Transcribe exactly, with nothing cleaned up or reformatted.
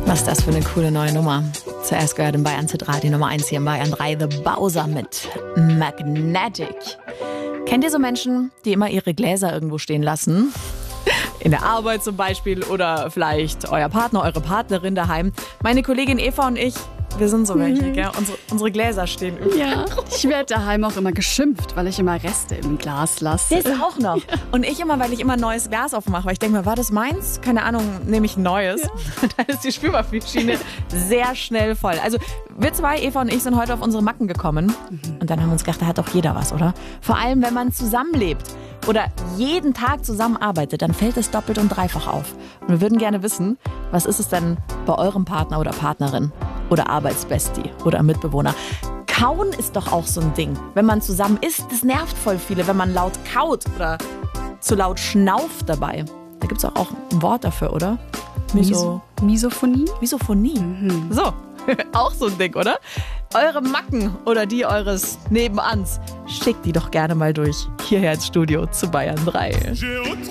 Was ist das für eine coole neue Nummer? Zuerst gehört in Bayern Z drei die Nummer eins hier in Bayern drei, The Bowser mit Magnetic. Kennt ihr so Menschen, die immer ihre Gläser irgendwo stehen lassen? In der Arbeit zum Beispiel oder vielleicht euer Partner, eure Partnerin daheim. Meine Kollegin Eva und ich, wir sind so welche, mhm. gell? Unsere, unsere Gläser stehen überall. Ja, ich werde daheim auch immer geschimpft, weil ich immer Reste im Glas lasse. Das auch noch. Ja. Und ich immer, weil ich immer ein neues Glas aufmache. Weil ich denke mir, war das meins? Keine Ahnung, nehme ich ein neues. Ja. Dann ist die Spülmaschine sehr schnell voll. Also wir zwei, Eva und ich, sind heute auf unsere Macken gekommen. Mhm. Und dann haben wir uns gedacht, da hat doch jeder was, oder? Vor allem, wenn man zusammenlebt oder jeden Tag zusammenarbeitet, dann fällt es doppelt und dreifach auf. Und wir würden gerne wissen, was ist es denn bei eurem Partner oder Partnerin oder Arbeitsbestie oder Mitbewohner? Kauen ist doch auch so ein Ding. Wenn man zusammen isst, das nervt voll viele, wenn man laut kaut oder zu laut schnauft dabei. Da gibt es auch, auch ein Wort dafür, oder? Miso- Misophonie? Misophonie. Mhm. So, auch so ein Ding, oder? Eure Macken oder die eures Nebenans, schickt die doch gerne mal durch hierher ins Studio zu Bayern drei.